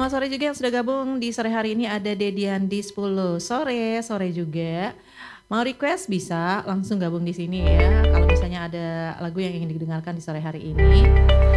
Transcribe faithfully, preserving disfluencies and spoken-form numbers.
selamat sore juga yang sudah gabung di sore hari ini ada Dedian di sepuluh sore, sore juga. Mau request bisa langsung gabung di sini ya, kalau misalnya ada lagu yang ingin didengarkan di sore hari ini.